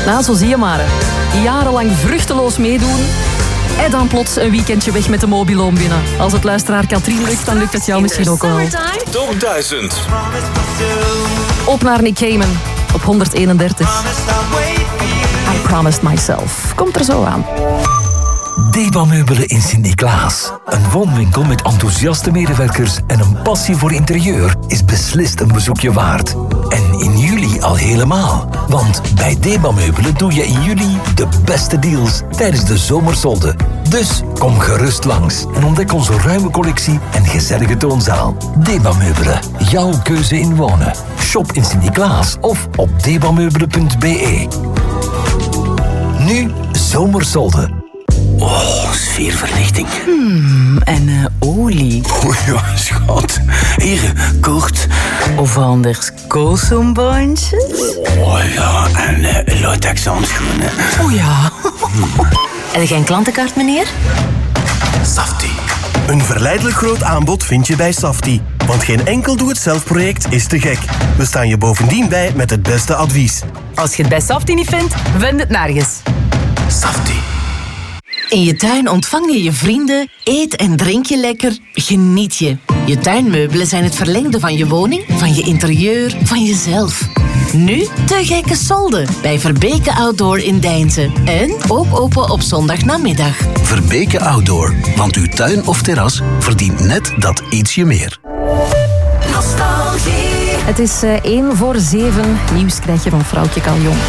Nou, zo zie je maar. Jarenlang vruchteloos meedoen. En dan plots een weekendje weg met de mobiloom binnen. Als het luisteraar Katrien lukt, dan lukt het jou misschien ook wel. Top 1000. Op naar Nick Cayman op 131. I Promised Myself. Komt er zo aan. Deba Meubelen in Sint-Niklaas. Een woonwinkel met enthousiaste medewerkers en een passie voor interieur is beslist een bezoekje waard. En in juli al helemaal. Want bij Deba Meubelen doe je in juli de beste deals tijdens de zomersolde. Dus kom gerust langs en ontdek onze ruime collectie en gezellige toonzaal. Deba Meubelen, jouw keuze in wonen. Shop in Sint-Niklaas of op debameubelen.be. Nu zomersolde. Oh, sfeerverlichting. En olie. Oh ja, schat. Hier, kort. Of anders koolsoembandjes. Oh ja, en latex handschoenen. Oh ja. Heb je geen klantenkaart, meneer? Safti. Een verleidelijk groot aanbod vind je bij Safti. Want geen enkel doe-het-zelf-project is te gek. We staan je bovendien bij met het beste advies. Als je het bij Safti niet vindt, vind het nergens. Safti. In je tuin ontvang je je vrienden, eet en drink je lekker, geniet je. Je tuinmeubelen zijn het verlengde van je woning, van je interieur, van jezelf. Nu de gekke solden bij Verbeke Outdoor in Deinze. En ook open op zondagnamiddag. Verbeke Outdoor, want uw tuin of terras verdient net dat ietsje meer. Nostalgie. Het is 6:45. Nieuws krijg je van vrouwtje Caljon.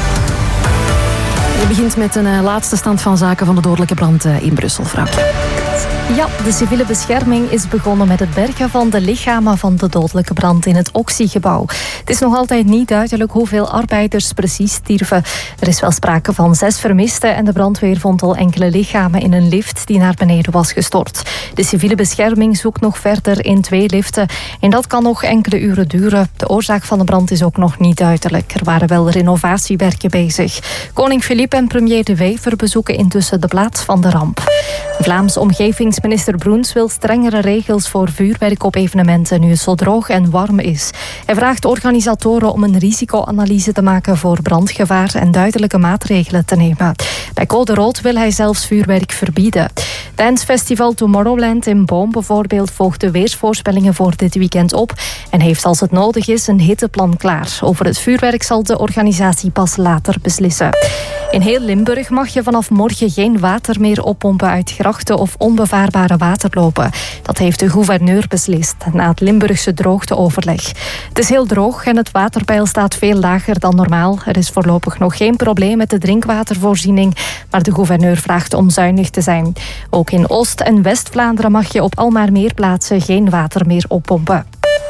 Je begint met een laatste stand van zaken van de dodelijke brand in Brussel, vrouwtje. Ja, de civiele bescherming is begonnen met het bergen van de lichamen van de dodelijke brand in het Oxy-gebouw. Het is nog altijd niet duidelijk hoeveel arbeiders precies stierven. Er is wel sprake van 6 vermisten en de brandweer vond al enkele lichamen in een lift die naar beneden was gestort. De civiele bescherming zoekt nog verder in 2 liften en dat kan nog enkele uren duren. De oorzaak van de brand is ook nog niet duidelijk. Er waren wel renovatiewerken bezig. Koning Filip en premier De Wever bezoeken intussen de plaats van de ramp. Vlaams omgevingsminister Broens wil strengere regels voor vuurwerk op evenementen nu het zo droog en warm is. Hij vraagt organisatoren om een risicoanalyse te maken voor brandgevaar en duidelijke maatregelen te nemen. Bij code rood wil hij zelfs vuurwerk verbieden. Tijdens festival Tomorrowland in Boom bijvoorbeeld volgt de weersvoorspellingen voor dit weekend op en heeft als het nodig is een hitteplan klaar. Over het vuurwerk zal de organisatie pas later beslissen. In heel Limburg mag je vanaf morgen geen water meer oppompen uit grachten of onbevaarbare waterlopen. Dat heeft de gouverneur beslist na het Limburgse droogteoverleg. Het is heel droog en het waterpeil staat veel lager dan normaal. Er is voorlopig nog geen probleem met de drinkwatervoorziening, maar de gouverneur vraagt om zuinig te zijn. Ook in Oost- en West-Vlaanderen mag je op al maar meer plaatsen geen water meer oppompen.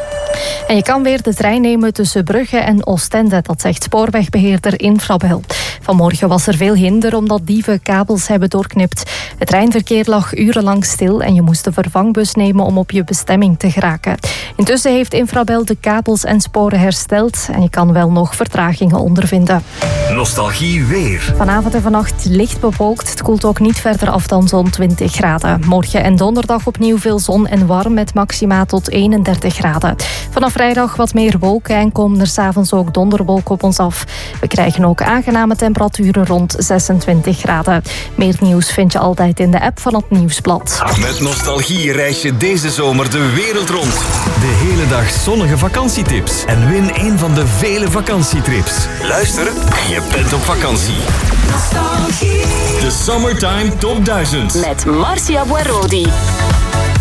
En je kan weer de trein nemen tussen Brugge en Oostende, dat zegt spoorwegbeheerder Infrabel. Vanmorgen was er veel hinder omdat dieven kabels hebben doorknipt. Het treinverkeer lag urenlang stil en je moest de vervangbus nemen om op je bestemming te geraken. Intussen heeft Infrabel de kabels en sporen hersteld en je kan wel nog vertragingen ondervinden. Nostalgie weer. Vanavond en vannacht licht bewolkt. Het koelt ook niet verder af dan zo'n 20 graden. Morgen en donderdag opnieuw veel zon en warm met maxima tot 31 graden. Vanaf vrijdag wat meer wolken en komen er 's avonds ook donderwolken op ons af. We krijgen ook aangename temperaturen rond 26 graden. Meer nieuws vind je altijd in de app van het Nieuwsblad. Met Nostalgie reis je deze zomer de wereld rond. De hele dag zonnige vakantietips. En win een van de vele vakantietrips. Luister en je bent op vakantie. Nostalgie. De Summertime Top 1000. Met Marcia Boirodi.